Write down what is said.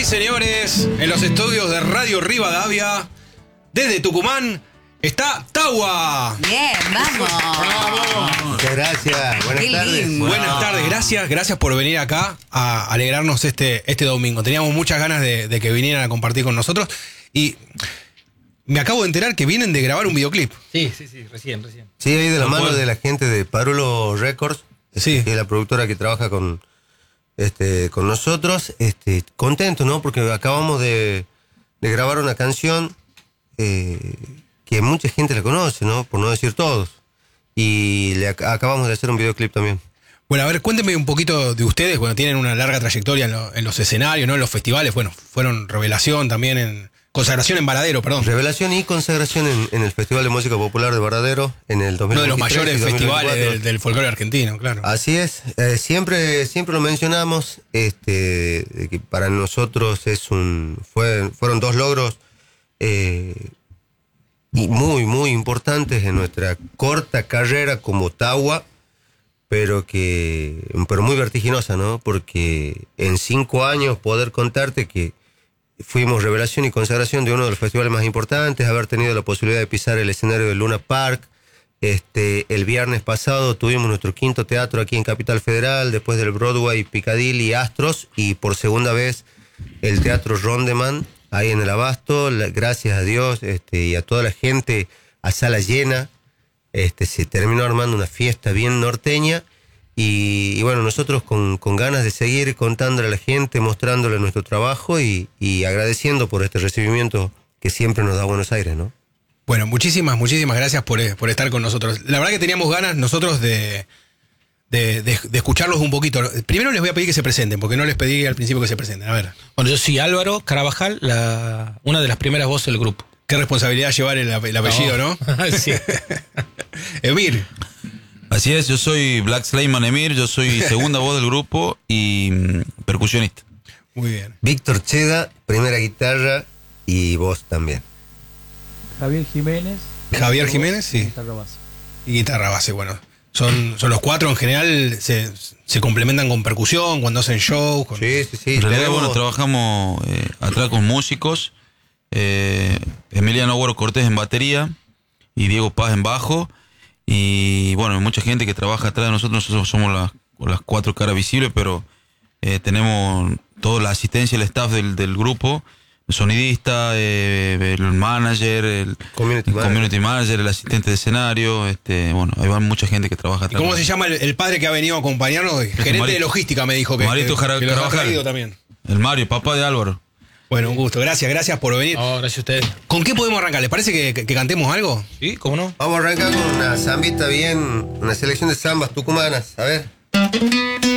señores, en los estudios de Radio Rivadavia, desde Tucumán, está Taua. Bien, vamos. Muchas gracias. Buenas tardes. Buenas tardes, gracias por venir acá a alegrarnos este domingo. Teníamos muchas ganas de que vinieran a compartir con nosotros y me acabo de enterar que vienen de grabar un videoclip. Sí, recién. Sí, ahí de la mano de la gente de Parulo Records, Sí. que es la productora que trabaja con nosotros. Contento, ¿no? Porque acabamos de grabar una canción que mucha gente la conoce, ¿no? Por no decir todos. Y acabamos de hacer un videoclip también. Bueno, a ver, cuéntenme un poquito de ustedes. Bueno, tienen una larga trayectoria en los escenarios, ¿no? En los festivales. Bueno, fueron revelación también consagración en Varadero, perdón. Revelación y consagración en el Festival de Música Popular de Varadero en el 2023. Uno de los mayores y 2024. festivales del folclore argentino, claro. Así es, siempre lo mencionamos, de que para nosotros fueron dos logros y muy importantes en nuestra corta carrera como Taua, pero muy vertiginosa, ¿no? Porque en 5 años poder contarte que fuimos revelación y consagración de uno de los festivales más importantes, haber tenido la posibilidad de pisar el escenario del Luna Park. El viernes pasado tuvimos nuestro 5º teatro aquí en Capital Federal, después del Broadway, Piccadilly, Astros, y por segunda vez el Teatro Rondeman, ahí en el Abasto. Gracias a Dios y a toda la gente, a sala llena, se terminó armando una fiesta bien norteña. Y bueno, nosotros con ganas de seguir contándole a la gente, mostrándole nuestro trabajo y agradeciendo por este recibimiento que siempre nos da Buenos Aires, ¿no? Bueno, muchísimas gracias por estar con nosotros. La verdad que teníamos ganas nosotros de escucharlos un poquito. Primero les voy a pedir que se presenten, porque no les pedí al principio que se presenten. A ver. Bueno, yo soy Álvaro Carabajal, una de las primeras voces del grupo. Qué responsabilidad llevar el apellido, ¿no? Sí. Emir. Así es, yo soy Black Slayman Emir, yo soy segunda voz del grupo y percusionista. Muy bien. Víctor Cheda, primera guitarra y voz también. Javier Jiménez, Sí. guitarra base. Y guitarra base, bueno. Son los 4 en general, se complementan con percusión, cuando hacen show. Sí. En realidad, bueno, trabajamos atrás con músicos, Emiliano Agüero Cortés en batería y Diego Paz en bajo. Y bueno, mucha gente que trabaja atrás de nosotros somos las 4 caras visibles, pero tenemos toda la asistencia y el staff del grupo, el sonidista, el manager, el community manager, el asistente de escenario, bueno, ahí va mucha gente que trabaja atrás. ¿Cómo se llama el padre que ha venido a acompañarnos? Gerente de logística me dijo que Marito que los ha Carabajal. traído también. El Mario, papá de Álvaro. Bueno, un gusto. Gracias por venir. No, gracias a ustedes. ¿Con qué podemos arrancar? ¿Les parece que cantemos algo? Sí, ¿cómo no? Vamos a arrancar con una zambita bien, una selección de zambas tucumanas, a ver.